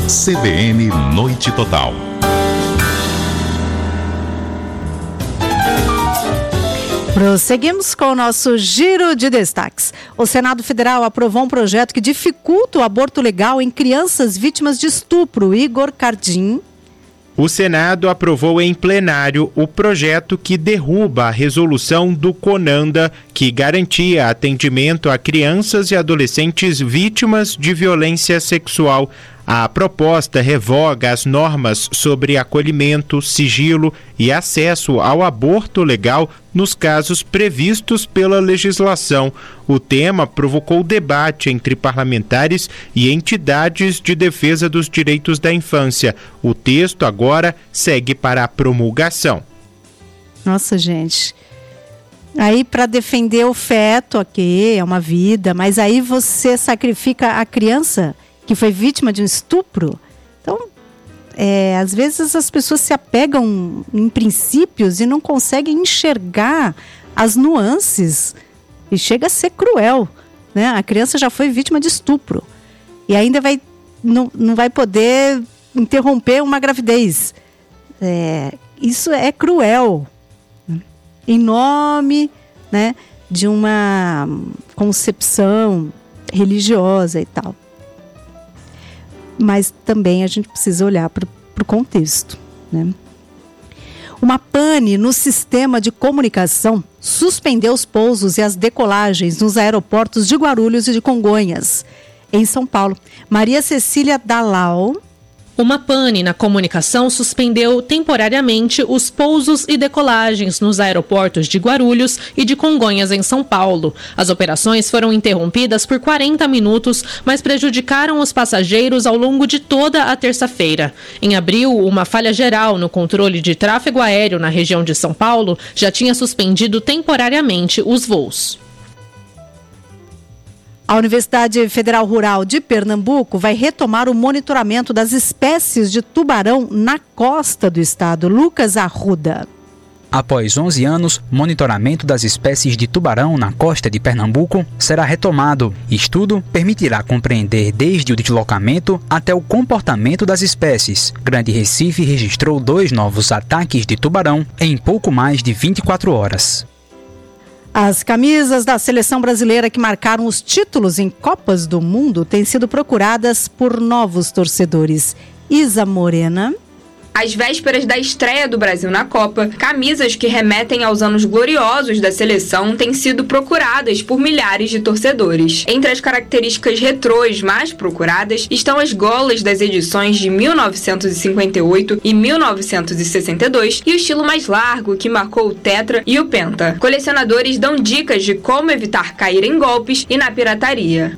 CBN Noite Total. Prosseguimos com o nosso giro de destaques. O Senado Federal aprovou um projeto que dificulta o aborto legal em crianças vítimas de estupro. Igor Cardim. O Senado aprovou em plenário o projeto que derruba a resolução do CONANDA, que garantia atendimento a crianças e adolescentes vítimas de violência sexual. A proposta revoga as normas sobre acolhimento, sigilo e acesso ao aborto legal nos casos previstos pela legislação. O tema provocou debate entre parlamentares e entidades de defesa dos direitos da infância. O texto agora segue para a promulgação. Nossa, gente. Aí, para defender o feto, ok, é uma vida, mas aí você sacrifica a criança que foi vítima de um estupro. Então, às vezes as pessoas se apegam em princípios e não conseguem enxergar as nuances. E chega a ser cruel, né? A criança já foi vítima de estupro. E ainda não vai poder interromper uma gravidez. Isso é cruel. Em nome, né, de uma concepção religiosa e tal. Mas também a gente precisa olhar para o contexto, né? Uma pane no sistema de comunicação suspendeu os pousos e as decolagens nos aeroportos de Guarulhos e de Congonhas, em São Paulo. Maria Cecília Dalal. Uma pane na comunicação suspendeu temporariamente os pousos e decolagens nos aeroportos de Guarulhos e de Congonhas, em São Paulo. As operações foram interrompidas por 40 minutos, mas prejudicaram os passageiros ao longo de toda a terça-feira. Em abril, uma falha geral no controle de tráfego aéreo na região de São Paulo já tinha suspendido temporariamente os voos. A Universidade Federal Rural de Pernambuco vai retomar o monitoramento das espécies de tubarão na costa do estado. Lucas Arruda. Após 11 anos, monitoramento das espécies de tubarão na costa de Pernambuco será retomado. Estudo permitirá compreender desde o deslocamento até o comportamento das espécies. Grande Recife registrou 2 novos ataques de tubarão em pouco mais de 24 horas. As camisas da seleção brasileira que marcaram os títulos em Copas do Mundo têm sido procuradas por novos torcedores. Isa Morena. Às vésperas da estreia do Brasil na Copa, camisas que remetem aos anos gloriosos da seleção têm sido procuradas por milhares de torcedores. Entre as características retrôs mais procuradas estão as golas das edições de 1958 e 1962 e o estilo mais largo que marcou o tetra e o penta. Colecionadores dão dicas de como evitar cair em golpes e na pirataria.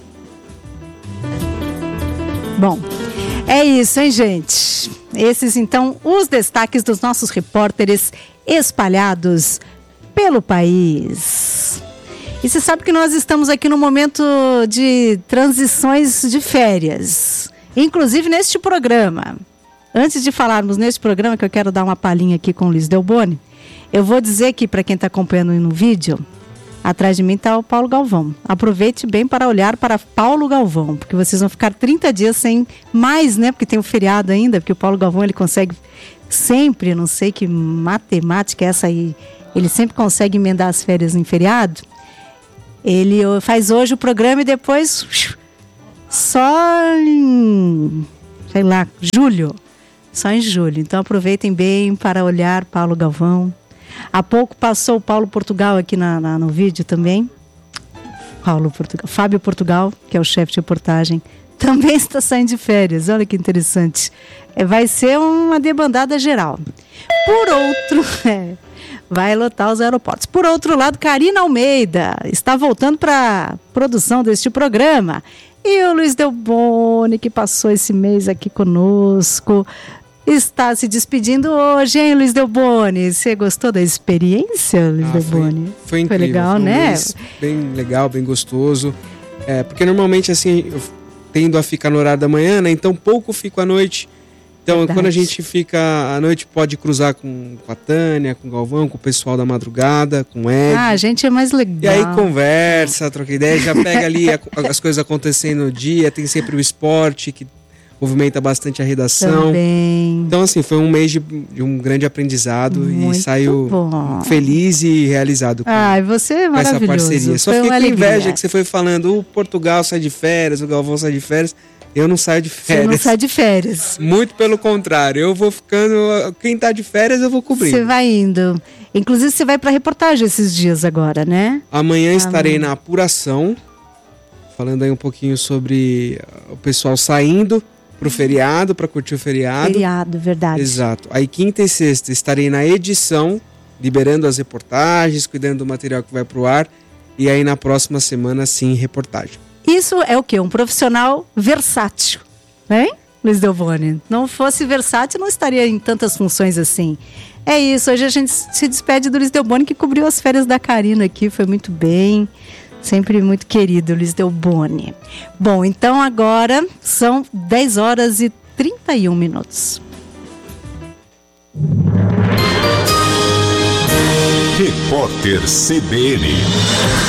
Bom, é isso, hein, gente? Esses, então, os destaques dos nossos repórteres espalhados pelo país. E você sabe que nós estamos aqui no momento de transições de férias, inclusive neste programa. Antes de falarmos neste programa, que eu quero dar uma palhinha aqui com o Luiz Delboni, eu vou dizer aqui para quem está acompanhando no vídeo, atrás de mim está o Paulo Galvão. Aproveite bem para olhar para Paulo Galvão, porque vocês vão ficar 30 dias sem mais, né? Porque tem o feriado ainda, porque o Paulo Galvão ele consegue sempre, não sei que matemática é essa aí, ele sempre consegue emendar as férias em feriado. Ele faz hoje o programa e depois só em, sei lá, julho. Só em julho. Então aproveitem bem para olhar Paulo Galvão. Há pouco passou o Paulo Portugal aqui no vídeo também. Fábio Portugal, que é o chefe de reportagem, também está saindo de férias. Olha que interessante. Vai ser uma debandada geral. Por outro, vai lotar os aeroportos. Por outro lado, Karina Almeida está voltando para a produção deste programa. E o Luiz Delboni, que passou esse mês aqui conosco, está se despedindo hoje, hein, Luiz Delboni? Você gostou da experiência, Luiz Delboni? Foi incrível. Foi legal, né? Bem legal, bem gostoso. Porque normalmente, assim, eu tendo a ficar no horário da manhã, né? Então pouco fico à noite. Então, verdade. Quando a gente fica à noite, pode cruzar com a Tânia, com o Galvão, com o pessoal da madrugada, com o Ed. A gente é mais legal. E aí conversa, troca ideia, já pega ali as coisas acontecendo no dia, tem sempre o esporte, que movimenta bastante a redação. Também. Então, assim, foi um mês de um grande aprendizado. Muito e saiu bom. Feliz e realizado você é com essa maravilhoso. parceria. Só foi fiquei com inveja alegria. que você foi falando, o Portugal sai de férias, o Galvão sai de férias. Eu não saio de férias. Você não sai de férias. Muito pelo contrário, eu vou ficando... Quem tá de férias eu vou cobrir. Você vai indo. Inclusive você vai para reportagem esses dias agora, né? Amanhã estarei na apuração, falando aí um pouquinho sobre o pessoal saindo pro feriado, para curtir o feriado. Feriado, verdade. Exato. Aí quinta e sexta estarei na edição, liberando as reportagens, cuidando do material que vai pro ar. E aí na próxima semana, sim, reportagem. Isso é o quê? Um profissional versátil, hein, Luiz Delboni? Não fosse versátil, não estaria em tantas funções assim. É isso, hoje a gente se despede do Luiz Delboni, que cobriu as férias da Karina aqui, foi muito bem. Sempre muito querido, Luiz Delboni. Bom, então agora são 10h31. Repórter CBN.